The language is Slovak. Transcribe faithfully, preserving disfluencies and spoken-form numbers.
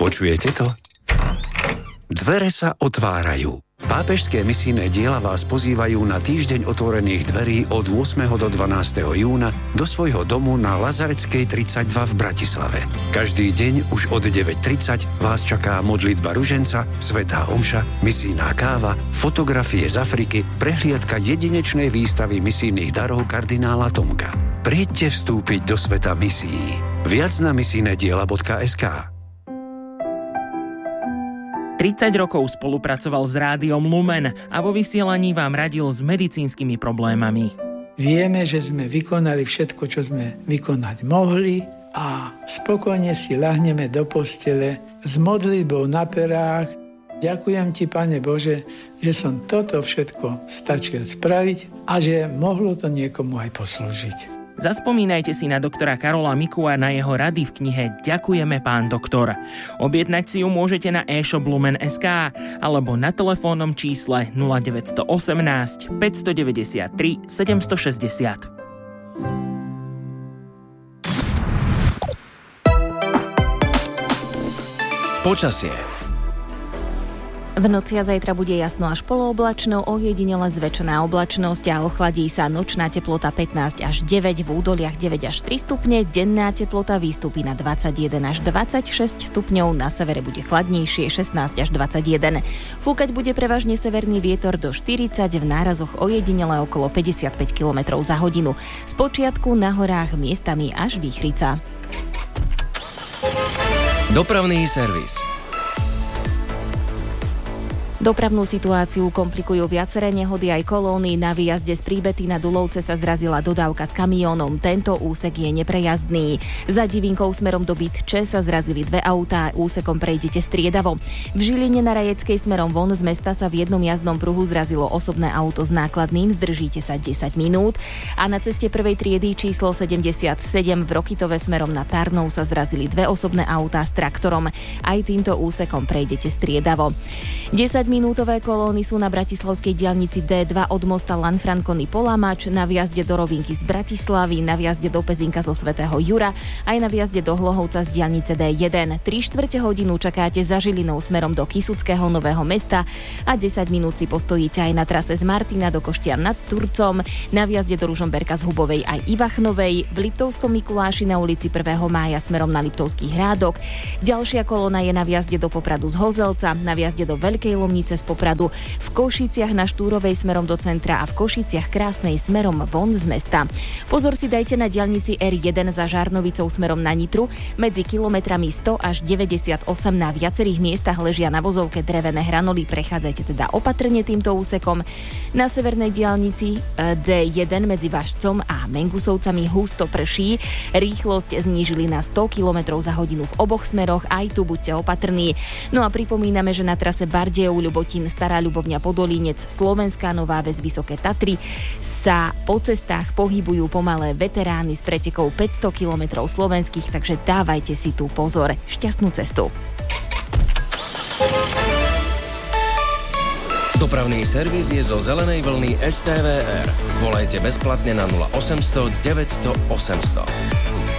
Počujete to? Dvere sa otvárajú. Pápežské misijné diela vás pozývajú na týždeň otvorených dverí od ôsmeho do dvanásteho júna do svojho domu na Lazareckej tridsaťdva v Bratislave. Každý deň už od deväť tridsať vás čaká modlitba ruženca, svätá omša, misijná káva, fotografie z Afriky, prehliadka jedinečnej výstavy misijných darov kardinála Tomka. Príďte vstúpiť do sveta misií. Viac na misijné diela bodka es ká. tridsať rokov spolupracoval s rádiom Lumen a vo vysielaní vám radil s medicínskymi problémami. Vieme, že sme vykonali všetko, čo sme vykonať mohli a spokojne si ľahneme do postele s modlitbou na perách. Ďakujem ti, Pane Bože, že som toto všetko stačil spraviť a že mohlo to niekomu aj poslúžiť. Zaspomínajte si na doktora Karola Miku a na jeho rady v knihe Ďakujeme, pán doktor. Objednať si ju môžete na e-shop lumen bodka es ká alebo na telefónnom čísle nula deväť jedna osem, päť deväť tri, sedem šesť nula. Počasie. V noci a zajtra bude jasno až polooblačno, ojedinele zväčšená oblačnosť a ochladí sa. Nočná teplota pätnásť až deväť, v údoliach deväť až tri stupne, denná teplota výstupí na dvadsaťjeden až dvadsaťšesť stupňov, na severe bude chladnejšie šestnásť až dvadsaťjeden. Fúkať bude prevažne severný vietor do štyridsať, v nárazoch ojedinele okolo päťdesiatpäť kilometrov za hodinu. Spočiatku na horách miestami až výchrica. Dopravný servis. Dopravnú situáciu komplikujú viaceré nehody aj kolóny. Na výjazde z Príbety na Dulovce sa zrazila dodávka s kamiónom. Tento úsek je neprejazdný. Za Divinkou smerom do Bytče sa zrazili dve autá. Úsekom prejdete striedavo. V Žiline na Rajeckej smerom von z mesta sa v jednom jazdnom pruhu zrazilo osobné auto s nákladným. Zdržíte sa desať minút. A na ceste prvej triedy číslo sedemdesiatsedem v Rokytove smerom na Tarnov sa zrazili dve osobné autá s traktorom. Aj týmto úsekom prejdete striedavo. desaťminútové kolóny sú na bratislavskej diaľnici dé dva od mosta Lanfranconi Polamač, na vjazde do Rovinky z Bratislavy, na vjazde do Pezinka zo Svätého Jura, aj na vjazde do Hlohovca z diaľnice dé jeden. tri štvrte hodinu čakáte za Žilinou smerom do Kysuckého Nového Mesta a desať minút si postojíte aj na trase z Martina do Koštian nad Turcom, na vjazde do Ružomberka z Hubovej aj Ivachnovej, v Liptovskom Mikuláši na ulici prvého mája smerom na Liptovský Hrádok. Ďalšia kolóna je na vjazde do Popradu z Hozelca, na vjazde do Veľkej Lomnice z Popradu, v Košiciach na Štúrovej smerom do centra a v Košiciach Krásnej smerom von z mesta. Pozor si dajte na diaľnici er jeden za Žarnovicou smerom na Nitru. Medzi kilometrami sto až deväťdesiatosem na viacerých miestach ležia na vozovke drevené hranoly. Prechádzajte teda opatrne týmto úsekom. Na severnej diaľnici dé jeden medzi Važcom a Mengusovcami husto prší. Rýchlosť znížili na sto kilometrov za hodinu v oboch smeroch. Aj tu buďte opatrní. No a pripomíname, že na trase Bardejov, Ľubotín, Stará Ľubovňa, Podolínec, Slovenská Nová Ves, Vysoké Tatry sa po cestách pohybujú pomalé veterány s pretekou päťsto kilometrov slovenských, takže dávajte si tu pozor. Šťastnú cestu. Dopravný servis je zo zelenej vlny es té vé er. Volajte bezplatne na nula osemsto deväťsto osemsto.